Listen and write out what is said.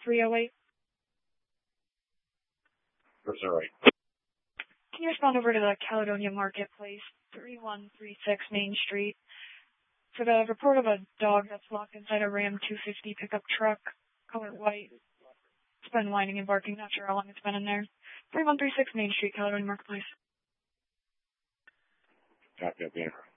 308. Missouri. Can you respond over to the Caledonia Marketplace, 3136 Main Street, for the report of a dog that's locked inside a Ram 250 pickup truck, color white. It's been whining and barking, not sure how long it's been in there. 3136 Main Street, Caledonia Marketplace. Copy, Banner.